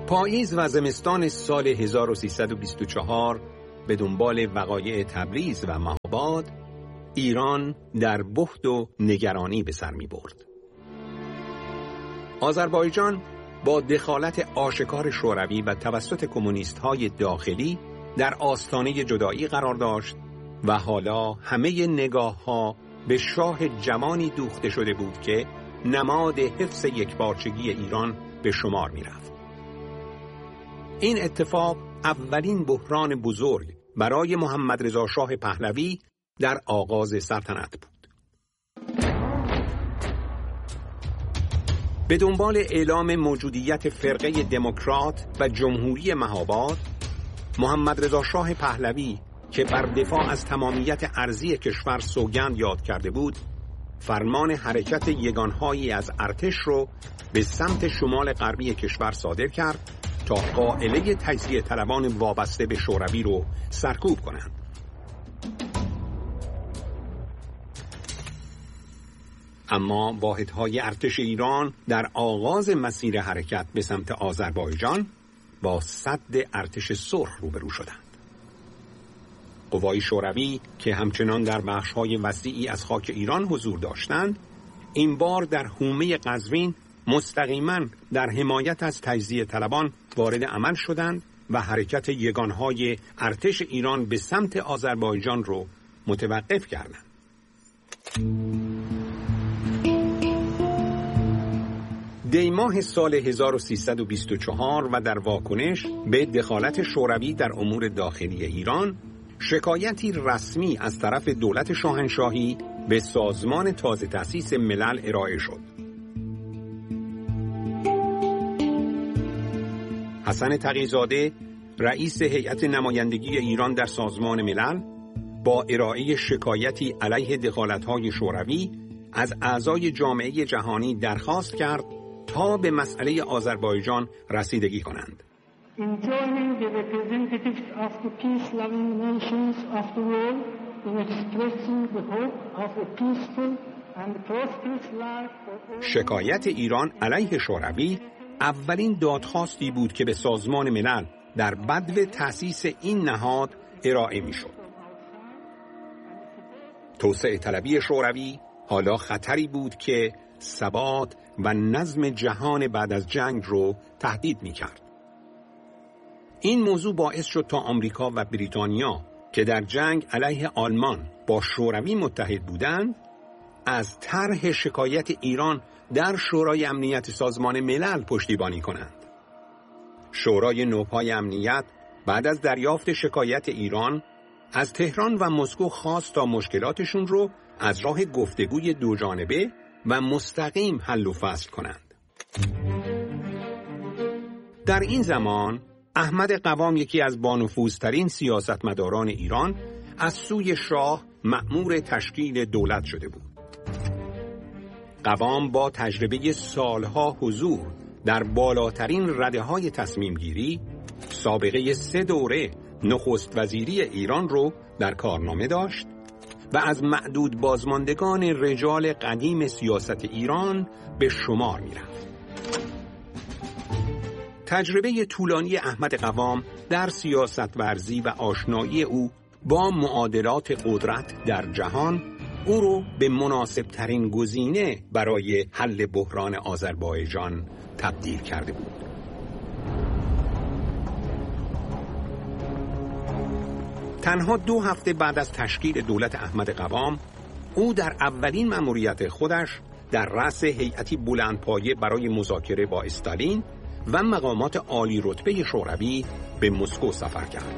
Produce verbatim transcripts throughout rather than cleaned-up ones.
پاییز و زمستان سال هزار و سیصد و بیست و چهار به دنبال وقایع تبریز و مهاباد، ایران در بحت و نگرانی به سر می برد. آذربایجان با دخالت آشکار شوروی و توسط کمونیست‌های داخلی در آستانه جدایی قرار داشت و حالا همه نگاه‌ها به شاه جوانی دوخته شده بود که نماد حفظ یکپارچگی ایران به شمار می‌رفت. این اتفاق اولین بحران بزرگ برای محمد رضا شاه پهلوی در آغاز سلطنت بود. به دنبال اعلام موجودیت فرقه دموکرات و جمهوری مهاباد، محمد رضا شاه پهلوی که بر دفاع از تمامیت ارضی کشور سوگند یاد کرده بود، فرمان حرکت یگانهایی از ارتش رو به سمت شمال غربی کشور صادر کرد تا قائله تجزیه طلبان وابسته به شوروی رو سرکوب کنند. اما واحدهای ارتش ایران در آغاز مسیر حرکت به سمت آذربایجان با سد ارتش سرخ روبرو شدند. قوای شوروی که همچنان در بخش‌های وسیعی از خاک ایران حضور داشتند، این بار در حومه قزوین مستقیما در حمایت از تجزیه طلبان وارد عمل شدند و حرکت یگانهای ارتش ایران به سمت آذربایجان رو متوقف کردند. دی ماه سال هزار و سیصد و بیست و چهار و در واکنش به دخالت شوروی در امور داخلی ایران، شکایتی رسمی از طرف دولت شاهنشاهی به سازمان تازه تأسیس ملل ارائه شد. حسن تقی‌زاده، رئیس هیئت نمایندگی ایران در سازمان ملل، با ارائه شکایتی علیه دخالت‌های شوروی از اعضای جامعه جهانی درخواست کرد تا به مسئله آذربایجان رسیدگی کنند. Enjoining the representatives of the peace-loving nations of the world in expressing the hope of a peaceful and prosperous life for all. شکایت ایران علیه شوروی اولین دادخواستی بود که به سازمان ملل در بدو تأسیس این نهاد ارائه می‌شد. توسعه طلبی شوروی حالا خطری بود که ثبات و نظم جهان بعد از جنگ رو تهدید می‌کرد. این موضوع باعث شد تا آمریکا و بریتانیا که در جنگ علیه آلمان با شوروی متحد بودند، از طرح شکایت ایران در شورای امنیت سازمان ملل پشتیبانی کنند. شورای نوپای امنیت بعد از دریافت شکایت ایران از تهران و مسکو خواست تا مشکلاتشون رو از راه گفتگوی دو جانبه و مستقیم حل و فصل کنند. در این زمان احمد قوام، یکی از بانفوذترین سیاستمداران ایران، از سوی شاه مأمور تشکیل دولت شده بود. قوام با تجربه سالها حضور در بالاترین رده‌های تصمیم گیری، سابقه سه دوره نخست وزیری ایران رو در کارنامه داشت و از معدود بازماندگان رجال قدیم سیاست ایران به شمار می‌رفت. تجربه طولانی احمد قوام در سیاست ورزی و آشنایی او با معادلات قدرت در جهان او رو به مناسب ترین گزینه برای حل بحران آذربایجان تبدیل کرده بود. تنها دو هفته بعد از تشکیل دولت احمد قوام، او در اولین مأموریت خودش در رأس هیئتی بلندپایه برای مذاکره با استالین و مقامات عالی رتبه شوروی به مسکو سفر کرد.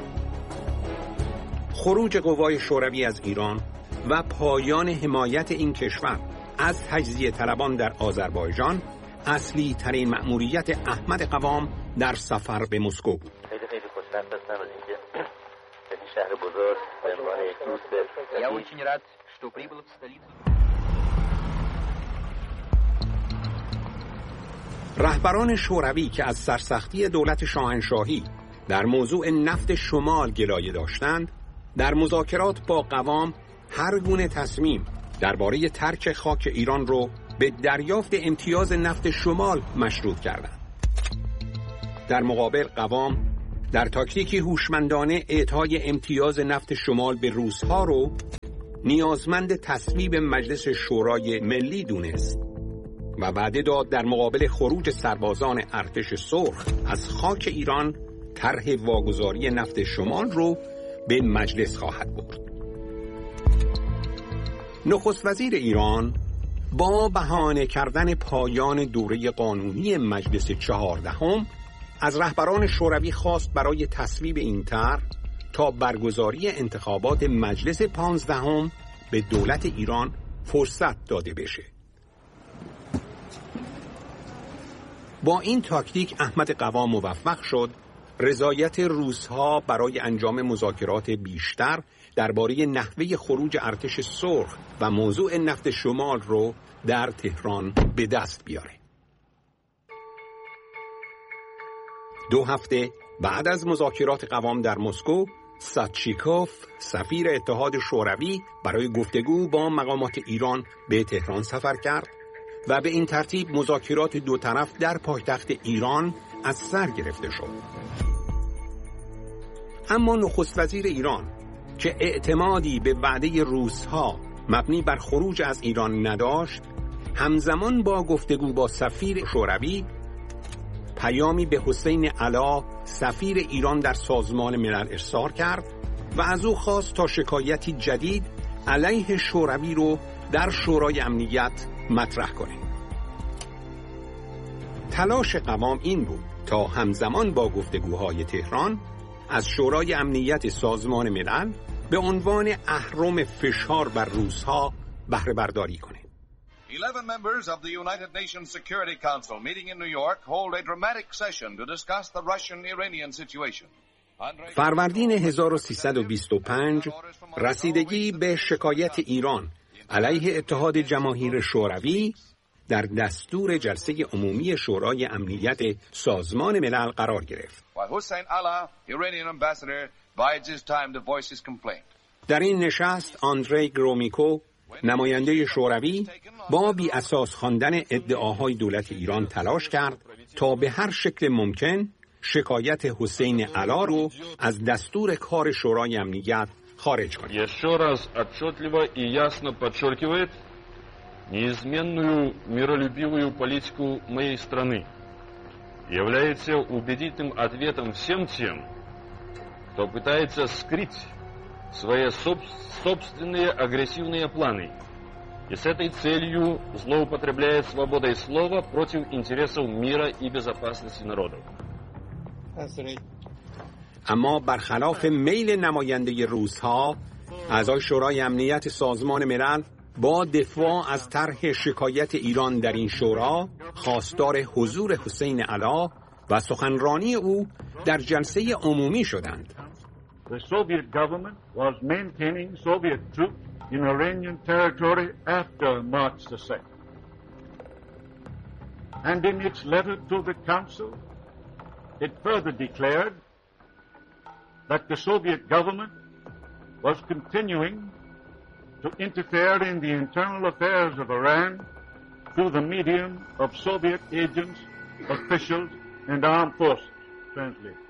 خروج قوای شوروی از ایران و پایان حمایت این کشور از تجزیه طلبان در آذربایجان اصلی ترین مأموریت احمد قوام در سفر به مسکو بود. خیلی خیلی خوشبخت هستم از اینکه در این شهر بزرگ به عنوان یک دوست Я очень рад, что прибыл в столицу. رهبران شوروی که از سرسختی دولت شاهنشاهی در موضوع نفت شمال گلایه داشتند، در مذاکرات با قوام هر گونه تصمیم درباره ترک خاک ایران رو به دریافت امتیاز نفت شمال مشروط کردند. در مقابل قوام در تاکتیکی هوشمندانه اعطای امتیاز نفت شمال به روس‌ها رو نیازمند تصویب مجلس شورای ملی دونست و وعده داد در مقابل خروج سربازان ارتش سرخ از خاک ایران طرح واگذاری نفت شمال رو به مجلس خواهد برد. نخست وزیر ایران با بهانه کردن پایان دوره قانونی مجلس چهاردهم از رهبران شوروی خواست برای تصویب این طرح تا برگزاری انتخابات مجلس پانزدهم به دولت ایران فرصت داده بشه. با این تاکتیک احمد قوام موفق شد رضایت روس‌ها برای انجام مذاکرات بیشتر درباره نحوه خروج ارتش سرخ و موضوع نفت شمال رو در تهران به دست بیاره. دو هفته بعد از مذاکرات قوام در مسکو، ساتچیکوف سفیر اتحاد شوروی برای گفتگو با مقامات ایران به تهران سفر کرد و به این ترتیب مذاکرات دو طرف در پایتخت ایران از سر گرفته شد. اما نخست وزیر ایران که اعتمادی به وعده روس‌ها مبنی بر خروج از ایران نداشت، همزمان با گفتگو با سفیر شوروی پیامی به حسین علا سفیر ایران در سازمان ملل ارسال کرد و از او خواست تا شکایتی جدید علیه شوروی رو در شورای امنیت مطرح کنه. تلاش قوام این بود تا همزمان با گفتگوهای تهران از شورای امنیت سازمان ملل به عنوان اهرم فشار بر روس‌ها بهره برداری کنه. eleven members of the United Nations Security Council meeting in New York hold a dramatic session to discuss the Russian-Iranian situation. فروردین هزار و سیصد و بیست و پنج رسیدگی به شکایت ایران علیه اتحاد جماهیر شوروی در دستور جلسه عمومی شورای امنیت سازمان ملل قرار گرفت. در این نشست آندری گرومیکو نماینده شوروی با بی اساس خواندن ادعاهای دولت ایران تلاش کرد تا به هر شکل ممکن شکایت حسین علا رو از دستور کار شورای امنیت خارج کنه. Еще раз отчетливо и ясно подчеркивает неизменную миролюбивую политику моей страны. Является убедительным ответом всем тем, кто пытается скрыть свои собственные агрессивные планы и с этой целью злоупотребляет свободой слова против интересов мира и безопасности народов. اما برخلاف میل نماینده روس‌ها، اعضای شورای امنیت سازمان ملل با دفاع از طرح شکایت ایران در این شورا خواستار حضور حسین علا و سخنرانی او در جلسه عمومی شدند. The Soviet government was maintaining Soviet troops in Iranian territory after March the second. And in its letter to the Council, it further declared that the Soviet government was continuing to interfere in the internal affairs of Iran through the medium of Soviet agents, officials, and armed forces. Translate.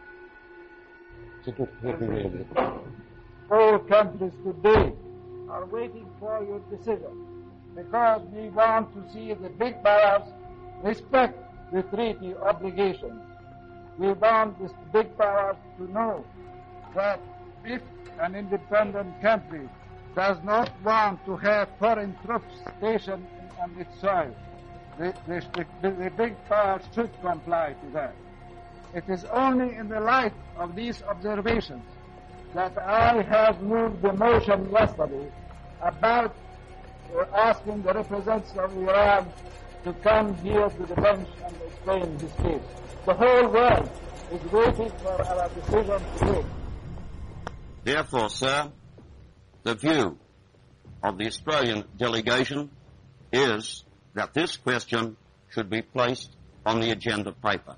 All countries today are waiting for your decision because we want to see the big powers respect the treaty obligations. We want the big powers to know that if an independent country does not want to have foreign troops stationed on its soil, the, the, the big powers should comply to that. It is only in the light of these observations that I have moved the motion yesterday about uh, asking the representatives of Iran to come here to the bench and explain this case. The whole world is waiting for our decision today. Therefore, sir, the view of the Australian delegation is that this question should be placed on the agenda paper.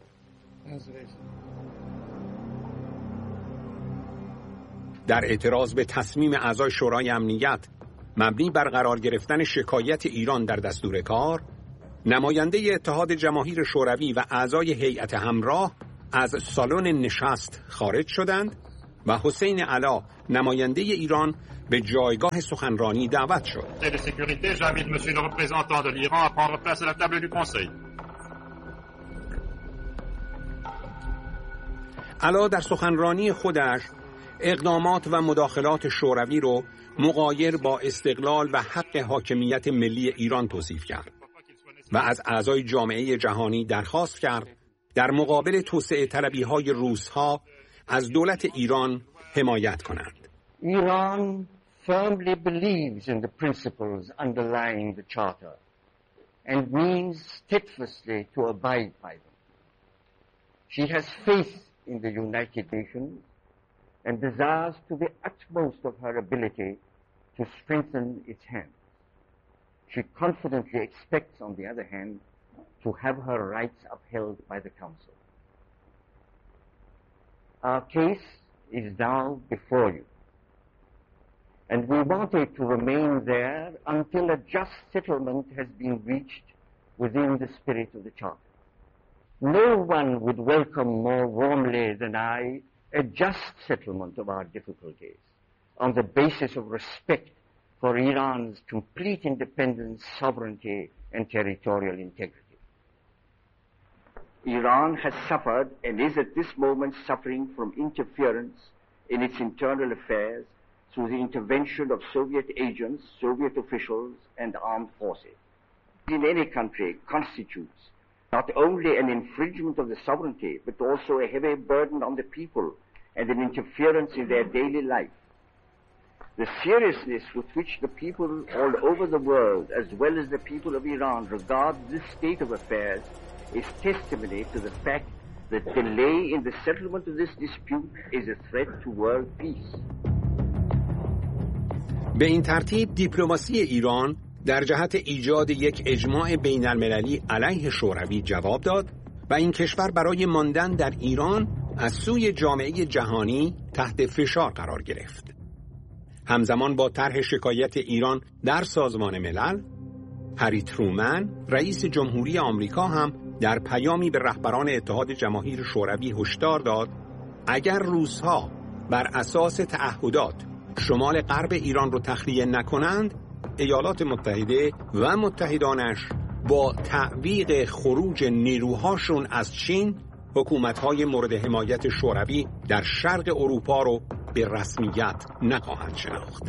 در اعتراض به تصمیم اعضای شورای امنیت مبنی بر قرار گرفتن شکایت ایران در دستور کار، نماینده اتحاد جماهیر شوروی و اعضای هیئت همراه از سالن نشست خارج شدند و حسین علا نماینده ایران به جایگاه سخنرانی دعوت شد. علا در سخنرانی خودش اقدامات و مداخلات شوروی رو مغایر با استقلال و حق حاکمیت ملی ایران توصیف کرد و از اعضای جامعه جهانی درخواست کرد در مقابل توسعه طلبی های روس‌ها از دولت ایران حمایت کنند. Iran firmly believes in the principles underlying the Charter and means steadfastly to abide by them. She has faith in the United Nations and desires to the utmost of her ability to strengthen its hand. She confidently expects, on the other hand, to have her rights upheld by the Council. Our case is now before you, and we want it to remain there until a just settlement has been reached within the spirit of the Charter. No one would welcome more warmly than I a just settlement of our difficulties on the basis of respect for Iran's complete independence, sovereignty, and territorial integrity. Iran has suffered and is at this moment suffering from interference in its internal affairs through the intervention of Soviet agents, Soviet officials, and armed forces. In any country constitutes not only an infringement of the sovereignty, but also a heavy burden on the people and an interference in their daily life. The seriousness with which the people all over the world, as well as the people of Iran, regard this state of affairs is testimony to the fact that delay in the settlement of this dispute is a threat to world peace. به این ترتیب دیپلماسی ایران در جهت ایجاد یک اجماع بین المللی علیه شوروی جواب داد و این کشور برای ماندن در ایران از سوی جامعه جهانی تحت فشار قرار گرفت. همزمان با طرح شکایت ایران در سازمان ملل، هری ترومن رئیس جمهوری آمریکا هم در پیامی به رهبران اتحاد جماهیر شوروی هشدار داد اگر روس‌ها بر اساس تعهدات شمال غرب ایران رو تخلیه نکنند، ایالات متحده و متحدانش با تعویق خروج نیروهاشون از چین حکومت‌های مورد حمایت شوروی در شرق اروپا رو به رسمیت نخواهند شناخت.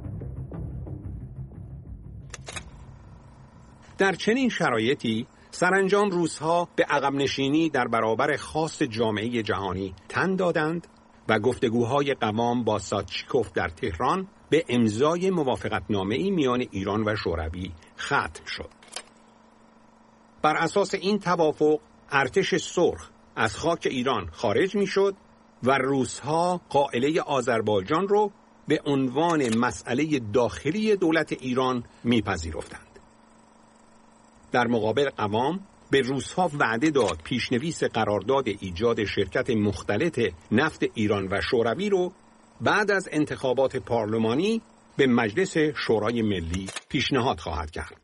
در چنین شرایطی سرانجام روس‌ها به عقب نشینی در برابر خواست جامعه جهانی تن دادند و گفتگوهای قوام با ساتچیکوف در تهران به امضای موافقتنامه‌ای میان ایران و شوروی ختم شد. بر اساس این توافق ارتش سرخ از خاک ایران خارج میشد و روس‌ها قائله آذربایجان رو به عنوان مسئله داخلی دولت ایران میپذیرفتند. در مقابل قوام به روس‌ها وعده داد پیشنویس قرارداد ایجاد شرکت مختلط نفت ایران و شوروی رو بعد از انتخابات پارلمانی به مجلس شورای ملی پیشنهاد خواهد کرد.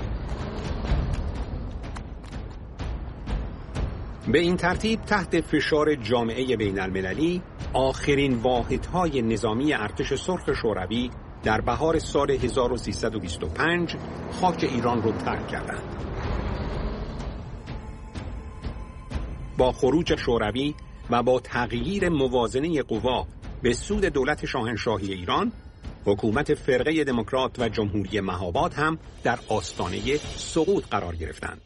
به این ترتیب تحت فشار جامعه بین المللی آخرین واحدهای نظامی ارتش سرخ شوروی در بهار سال هزار و سیصد و بیست و پنج خاک ایران رو ترک کردند. با خروج شوروی و با تغییر موازنه قوا به سود دولت شاهنشاهی ایران، حکومت فرقه دموکرات و جمهوری مهاباد هم در آستانه سقوط قرار گرفتند.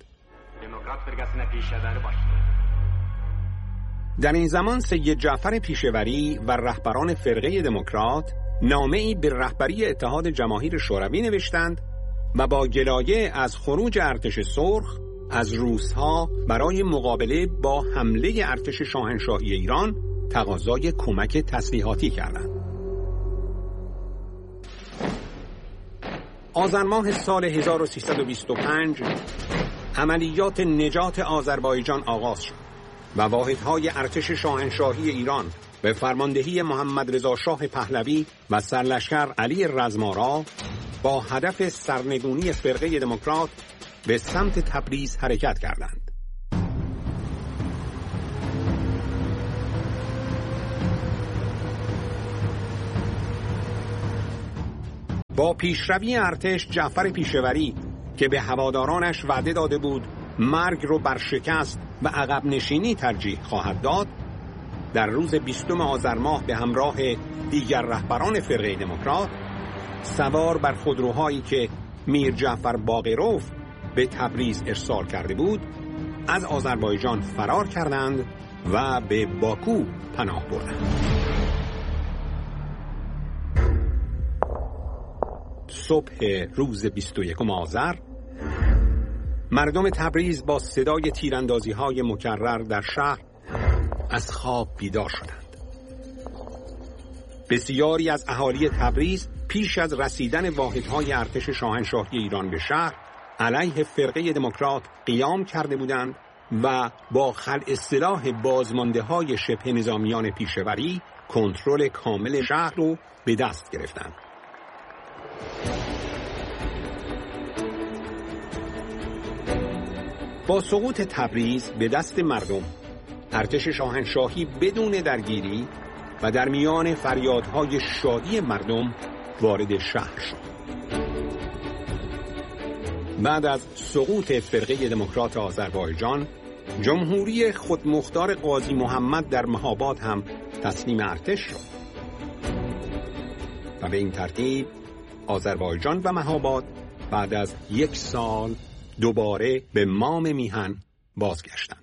در این زمان سید جعفر پیشوری و رهبران فرقه دموکرات نامه‌ای به رهبری اتحاد جماهیر شوروی نوشتند و با گلایه از خروج ارتش سرخ از روس‌ها برای مقابله با حمله ارتش شاهنشاهی ایران تقاضای کمک تسلیحاتی کردند. آذر ماه سال هزار و سیصد و بیست و پنج عملیات نجات آذربایجان آغاز شد و واحدهای ارتش شاهنشاهی ایران به فرماندهی محمد رضا شاه پهلوی و سرلشکر علی رزمارا با هدف سرنگونی فرقه دموکرات به سمت تبریز حرکت کردند. با پیشروی ارتش جعفر پیشوری که به هوادارانش وعده داده بود مرگ رو بر شکست و عقب نشینی ترجیح خواهد داد، در روز بیستم آذر ماه به همراه دیگر رهبران فرقه دموکرات سوار بر خودروهایی که میر جعفر باقروف به تبریز ارسال کرده بود از آذربایجان فرار کردند و به باکو پناه بردند. صبح روز بیست و یکم آذر مردم تبریز با صدای تیراندازی های مکرر در شهر از خواب بیدار شدند. بسیاری از اهالی تبریز پیش از رسیدن واحدهای ارتش شاهنشاهی ایران به شهر علیه فرقه دموکرات قیام کرده بودند و با خلع سلاح بازمانده های شبه نظامیان پیشوری کنترل کامل شهر رو به دست گرفتند. با سقوط تبریز به دست مردم، ارتش شاهنشاهی بدون درگیری و در میان فریادهای شادی مردم وارد شهر شد. بعد از سقوط فرقه دموکرات آذربایجان، جمهوری خودمختار قاضی محمد در مهاباد هم تسلیم ارتش شد و به این ترتیب آذربایجان و مهاباد بعد از یک سال دوباره به مام میهن بازگشتند.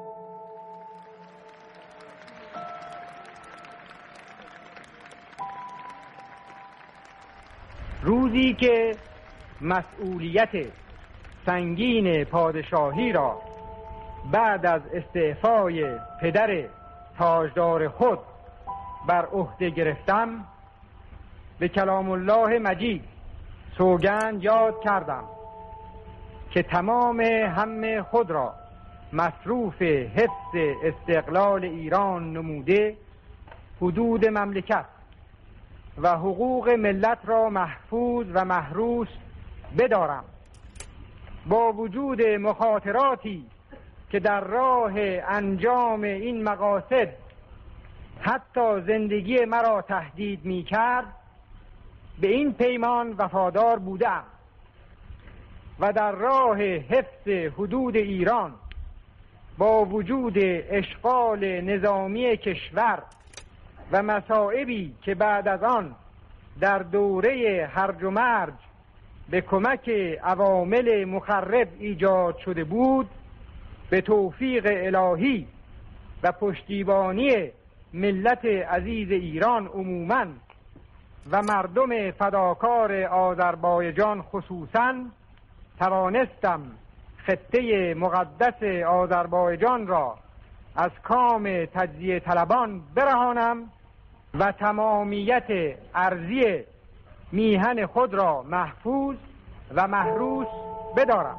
روزی که مسئولیت سنگین پادشاهی را بعد از استعفای پدر تاجدار خود بر عهده گرفتم، به کلام الله مجید سوگند یاد کردم که تمام هم خود را مصروف حفظ استقلال ایران نموده، حدود مملکت و حقوق ملت را محفوظ و محروس بدارم. با وجود مخاطراتی که در راه انجام این مقاصد حتی زندگی مرا تهدید می کرد، به این پیمان وفادار بودم و در راه حفظ حدود ایران با وجود اشغال نظامی کشور و مصائبی که بعد از آن در دوره هرج و مرج به کمک عوامل مخرب ایجاد شده بود، به توفیق الهی و پشتیبانی ملت عزیز ایران عموماً و مردم فداکار آذربایجان خصوصاً توانستم خطه مقدس آذربایجان را از کام تجزیه طلبان برهانم و تمامیت ارضی میهن خود را محفوظ و محروس بدارم.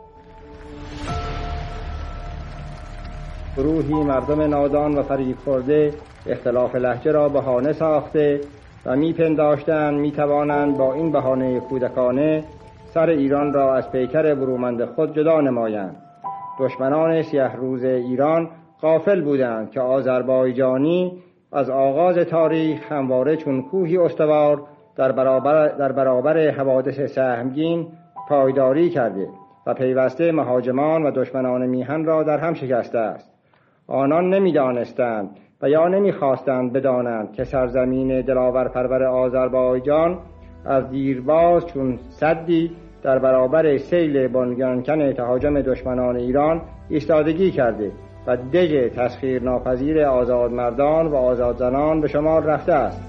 گروهی مردم نادان و فریب خورده اختلاف لهجه را بهانه ساخته و میپنداشتند میتوانند با این بهانه کودکانه سر ایران را از پیکر برومند خود جدا نمایند. دشمنان سیه روز ایران غافل بودند که آذربایجانی از آغاز تاریخ همواره چون کوهی استوار در برابر در برابر حوادث سهمگین پایداری کرده و پیوسته مهاجمان و دشمنان میهن را در هم شکسته است. آنان نمیدانستند و یا نمیخواستند بدانند که سرزمین دلاور پرور آذربایجان از دیرباز چون سدی در برابر سیل بنیانکن تهاجم دشمنان ایران ایستادگی کرده و دژ تسخیر ناپذیر آزادمردان و آزادزنان به شمار رفته است.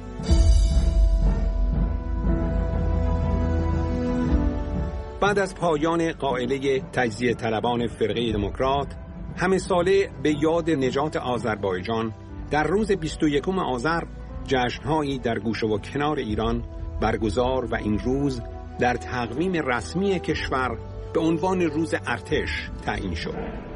بعد از پایان قائله تجزیه طلبان فرقه دموکرات، همه ساله به یاد نجات آذربایجان در روز بیست و یکم آذر جشن‌هایی در گوشه و کنار ایران برگزار و این روز در تقویم رسمی کشور به عنوان روز ارتش تعیین شد.